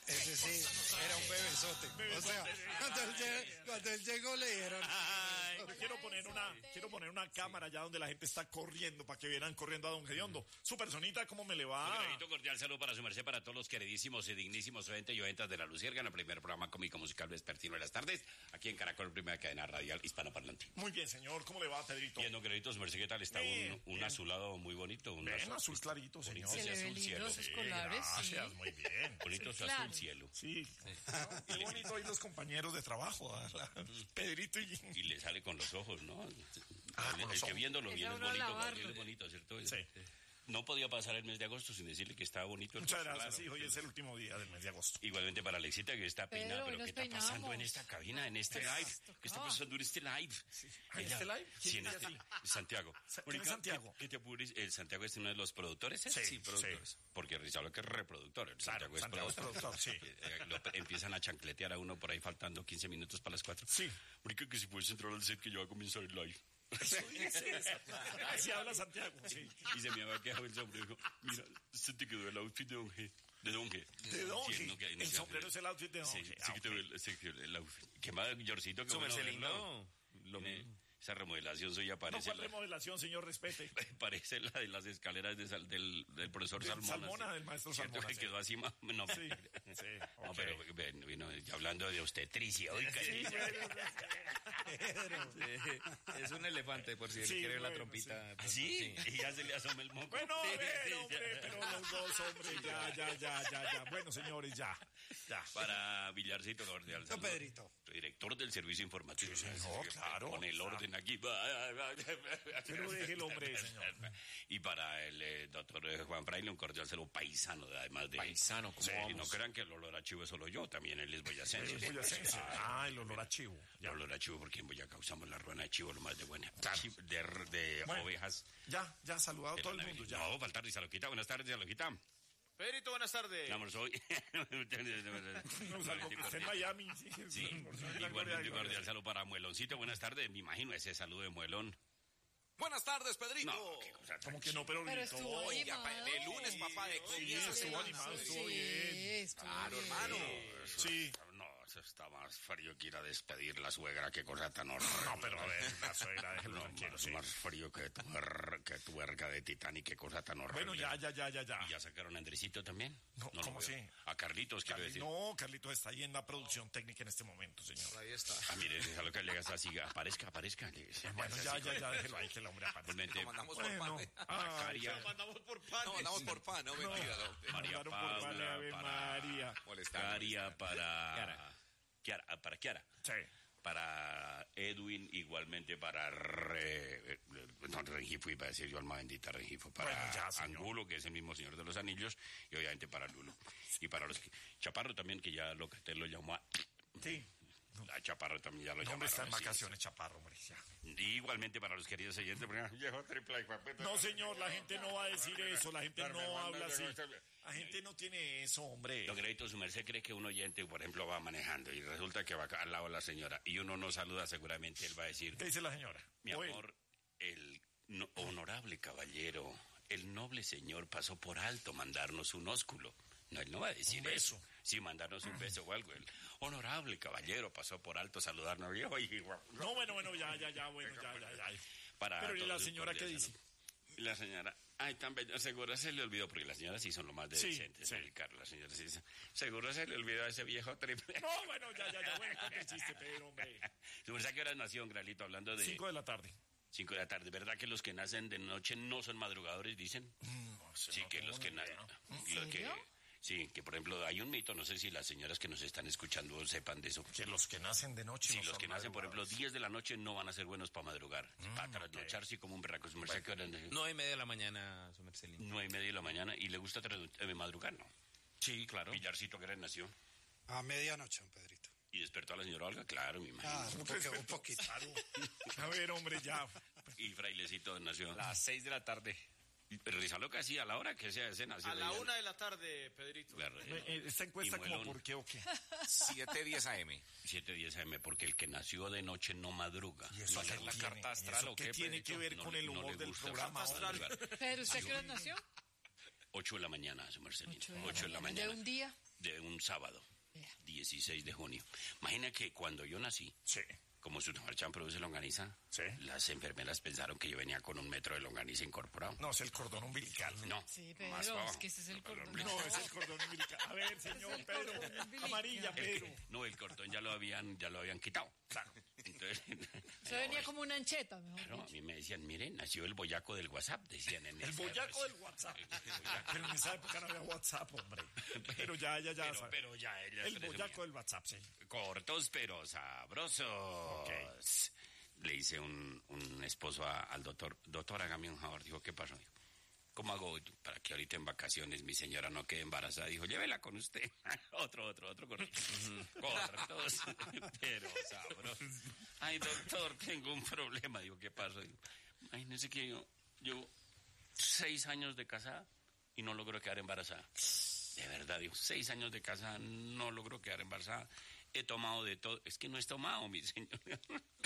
Ese sí, era un bebesote. O sea, cuando él llegó le dijeron... Ay, quiero poner una cámara allá donde la gente está corriendo, para que vieran corriendo a don Gediondo. Su personita, ¿cómo me le va? Un agradito cordial saludo para su merced, para todos los queridísimos y dignísimos oyentes y oyentas de La Luciérnaga, en el primer programa cómico musical vespertino de las tardes, aquí en Caracol, primera cadena radial hispanoparlante. Muy bien, señor, ¿cómo le va, Pedrito? Bien, don Queridito, su merced, ¿qué tal? Está un azulado muy bonito. Un azul clarito, señor. Bonito, Se le azul ven cielo. lindos sus colores, Gracias, sí. muy bien. Bonito Sí, su claro. azul cielo. Sí. Qué bonito hoy los compañeros de trabajo, Pedrito Y le sale con los ojos, ¿no? Con El los que ojos. viéndolo bien Esa es uno bonito, lavarlo. Gabriel, es bonito, ¿cierto? Sí. No podía pasar el mes de agosto sin decirle que estaba bonito. Muchas gracias, Claro. sí, hoy es el último día del mes de agosto. Igualmente para Alexita, que está Pedro, peinada, hoy pero nos ¿qué está peinamos. pasando en esta cabina, en este live? ¿Qué está pasando en este live? ¿En este live? Sí, ¿Quién en es este. Santiago. ¿Quién es Santiago? ¿Qué te apures? El Santiago es uno de los productores, ¿eh? Sí, productores. sí. Porque Rizalo que es reproductor. El Claro, Santiago es productor, sí. Empiezan a chancletear a uno por ahí faltando 15 minutos para las 4. Sí. Marica, que si puedes entrar al set que ya va a comenzar el live. Así habla Santiago, sí. Y se me había quedado el sombrero y dijo, mira, se te quedó el outfit de Don G. De Don G. ¿De Don Sí, G? no, que- no, El que- sombrero es el outfit de Don Sí, G. sí que te ve el outfit. ¿Qué más, Yorcito? Que Su bueno merced verlo. lindo. Esa remodelación suya No, parece... ¿cuál remodelación, señor? Respete. Parece la de las escaleras del profesor Del Salmona. Salmona, sí. del maestro ¿Cierto? Salmona, Que sí. quedó así más... No, Sí, sí, no, ok. pero bueno, hablando de obstetricia, oiga. Es un elefante, por si él Sí, quiere la bueno, trompita. pues, ¿Sí? Y ya se le asoma el moco. Bueno, a Sí, ver, sí, hombre, ya. pero los dos, hombre, ya. Bueno, señores, ya. Para Villarcito cordial Don saludo. Pedrito. Director del servicio informativo. Sí, señor, claro. Con el orden aquí. Pero deje el hombre, señor. Y para el doctor Juan Fraile, un cordial saludo paisano, además de... Paisano, ¿cómo Sí, vamos? y no crean que el olor a chivo es solo yo, también él es boyacense. El boyacense. Ah, el olor a chivo. El olor a chivo, porque en Boyacá usamos la ruana de chivo, lo más de buena. Claro. De Bueno, ovejas. Ya, saludado a todo el mundo, ya. No, faltar Rizaloquita. Buenas tardes, Rizaloquita. Pedrito, buenas tardes. Vamos hoy. No, salvo que esté en Miami. Sí, igualmente cordial saludo para Mueloncito. Buenas tardes, me imagino ese saludo de Muelón. Buenas tardes, Pedrito. No, qué cosa Como que no, pero Pero gritó. estuvo Oiga, animado. de lunes, papá, de Sí, comienzo. estuvo animado, estuvo bien. Estuvo Claro, bien. hermano. Sí. No, eso está más frío que ir a despedir la suegra, qué cosa tan horrible. No, pero a ver, la suegra, déjelo No, tranquilo, más, sí. más frío que tu verga de Titanic, qué cosa tan horrible. Bueno, ya. ¿Y ya sacaron a Andresito también? No, lo ¿cómo veo. sí? A Carlitos, quiero decir. No, Carlitos está ahí en la producción técnica en este momento, señor. Ahí está. Ah, mire, es a lo que le hagas así, aparezca. Bueno, ya, déjelo ahí, que el hombre aparezca. Realmente, Lo mandamos por Bueno, pan. Caria, Mandamos por pan. No, mandamos por pan, no mentira. No. María mandaron por Paula, Vale Ave María. Molestando. Caria para Kiara. Sí. Para Edwin, igualmente para Rengifo, iba a decir yo, alma bendita Rengifo, para Bueno, ya, señor. Angulo, que es el mismo Señor de los Anillos, y obviamente para Lulo. Y para los Chaparro también, que ya Locatel lo llamó a... Sí. A Chaparro también ya lo No, llamaron. hombre, está en así. vacaciones, Chaparro, hombre, ya. Y igualmente para los queridos oyentes, viejo triple. No, señor, la gente no va a decir eso, la gente no habla así. La gente no tiene eso, hombre. Don Crédito, su merced cree que un oyente, por ejemplo, va manejando y resulta que va al lado de la señora y uno no saluda, seguramente él va a decir, ¿Qué dice la señora? mi O él. amor, el honorable caballero, el noble señor pasó por alto mandarnos un ósculo. No, él no va a decir Un beso. eso. Sí, mandarnos un beso o algo. El honorable caballero pasó por alto saludarnos. No, bueno, bueno, ya. Para Pero ¿y la todos, señora cordial qué dice? saludo. Y la señora, ay, tan bella, seguro se le olvidó, porque las señoras sí son lo más Sí, decentes, sí. Ricardo, las señoras sí dicen, seguro se le olvidó a ese viejo triple. No, bueno, ya, bueno, cuenta el chiste, Pedro, hombre. Su merced, ¿qué hora nació, un Gralito, hablando de 5 de la tarde. 5 de la tarde? ¿Verdad que los que nacen de noche no son madrugadores, dicen? Sí, que los que nacen... Sí, que por ejemplo hay un mito, no sé si las señoras que nos están escuchando sepan de eso. Que los que nacen de noche. Sí, no los son que nacen, por ejemplo, madrugadores. 10 de la noche no van a ser buenos para madrugar. Para trasnocharse como un berraco. Su merced, ¿qué hora nació? 9:30 de la mañana, su merced lindo. 9:30 de la mañana. ¿Y le gusta madrugar, no? Sí, claro. Villarcito, ¿qué hora nació? A medianoche, don Pedrito. ¿Y despertó a la señora Olga? Claro, me imagino. Ah, un poquito. A ver, hombre, ya. Y Frailecito nació. Las 6 de la tarde. Rizalo casi a la hora que sea ese nació. A la 1 de la tarde, Pedrito. Claro, Esta encuesta Y como Muelón. por qué o qué. 7:10 AM. 7:10 AM, porque el que nació de noche no madruga. ¿Y eso No qué le gusta. tiene? carta astral ¿Eso o qué qué, tiene Pedrito? que ver No con le- el no humor le del gusta programa? madrugar. hombre? Pero ¿usted qué hora nació? 8 de la mañana, su merced. 8 8 de la mañana. ¿De un día? de un sábado, 16 de junio. Imagina que cuando yo nací, Sí. como Sutamarchán produce longaniza, Sí. las enfermeras pensaron que yo venía con 1 metro de longaniza incorporado. No, es el cordón umbilical. No, Sí, más Pedro, abajo. es que ese es el cordón. No, es el cordón umbilical. A ver, señor Pedro. Amarilla, Pedro. No, el cordón ya lo habían quitado. Claro. Entonces, Eso venía como una ancheta, mejor claro, a dicho. mí me decían, miren, nació el boyaco del WhatsApp, decían en El esa boyaco época. del WhatsApp. Pero en esa época no había WhatsApp, hombre. Pero ya. Pero ya ella El boyaco del WhatsApp, sí. cortos pero sabrosos. Le hice un esposo al doctor, hágame un favor. Dijo, ¿qué pasó? Dijo, ¿cómo hago para que ahorita en vacaciones mi señora no quede embarazada? Dijo, llévela con usted. otro cortito. Cortos pero sabrosos. Ay, doctor, tengo un problema. Digo, ¿qué pasó? Digo, imagínese que yo 6 años de casada y no logro quedar embarazada. De verdad, digo, 6 años de casada, no logro quedar embarazada. He tomado de todo. Es que no he tomado, mi señor.